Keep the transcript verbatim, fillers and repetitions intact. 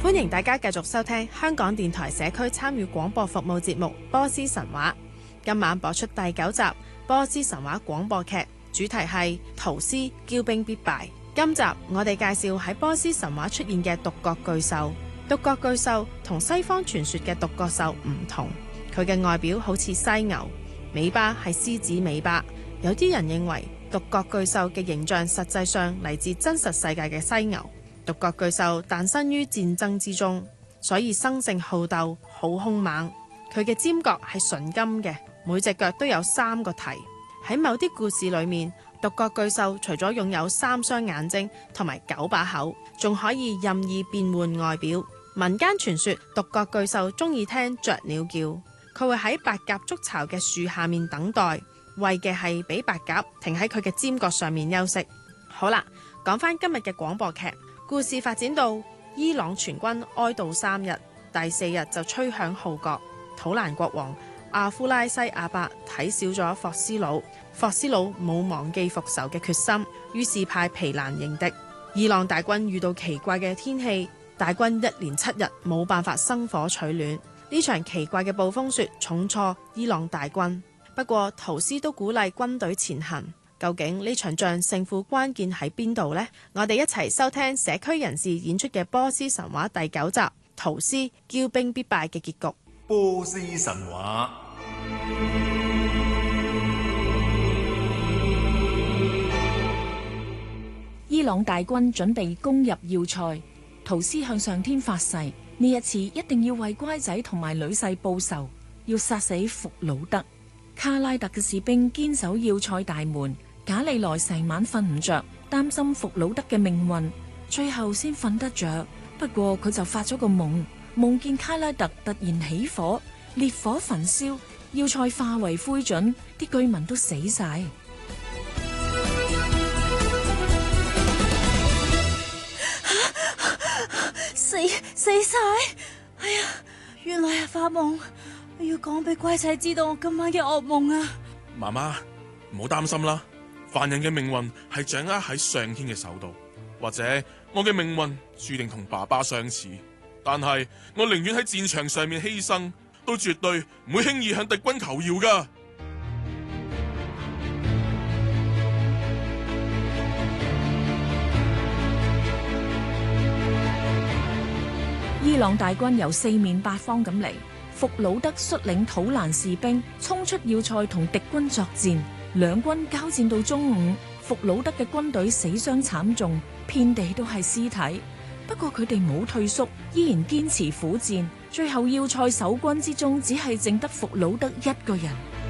歡迎大家繼續收聽香港電台社區參與廣播服務節目《波斯神話》。今晚播出第九集《波斯神話》廣播劇，主題係圖斯驕兵必敗。今集我哋介紹喺波斯神話出現嘅獨角巨獸。獨角巨獸同西方傳說嘅獨角獸唔同，佢嘅外表好似犀牛，尾巴係獅子尾巴。有啲人認為獨角巨獸嘅形象實際上嚟自真實世界嘅犀牛。獨角巨獸誕生於戰爭之中，所以生性好鬥，好兇猛。佢嘅尖角係純金嘅，每隻腳都有三個蹄。喺某啲故事裏面，獨角巨獸除咗擁有三雙眼睛同埋九把口，仲可以任意變換外表。民間傳說獨角巨獸中意聽雀鳥叫，佢會喺白鴿築巢嘅樹下面等待，為嘅係俾白鴿停喺佢嘅尖角上面休息。好啦，講翻今日嘅廣播劇。故事發展到伊朗全軍哀悼三日，第四日就吹響號角。土蘭國王阿夫拉西亞伯睇小咗霍斯魯，霍斯魯冇忘記復仇嘅決心，於是派皮蘭迎敵。伊朗大軍遇到奇怪嘅天氣，大軍一連七日冇辦法生火取暖。呢場奇怪嘅暴風雪重挫伊朗大軍，不過圖斯都鼓勵軍隊前行。究竟呢場仗勝負關鍵喺邊度呢？我哋一齊收聽社區人士演出嘅波斯神話第九集《圖斯驕兵必敗》嘅結局。 波斯神話。 伊朗大軍準備攻入要塞，圖斯向上天發誓，呢一次一定要為乖仔同埋女婿報仇，要殺死弗魯德。卡拉特嘅士兵堅守要塞大門，賈利萊成晚瞓唔着，擔心弗魯德嘅命運，最後先瞓得着。不過佢就發咗個夢，夢見卡拉特突然起火，烈火焚燒，要塞化為灰燼，啲居民都死晒。 死死晒！哎呀，原來係發夢，我要講俾乖仔知道我今晚嘅噩夢啊！ 媽媽，唔好擔心啦，凡人嘅命運係掌握喺上天嘅手度，或者我嘅命運注定同爸爸相似，但係我寧願喺戰場上面犧牲，都絕對唔會輕易向敵軍求饒噶。 伊朗大軍由四面八方咁嚟，弗魯德率領土蘭士兵衝出要塞同敵軍作戰，兩軍交戰到中午，弗魯德嘅軍隊死傷慘重，遍地都係屍體。不過佢哋冇退縮，依然堅持苦戰，最後要塞守軍之中只係剩得弗魯德一個人。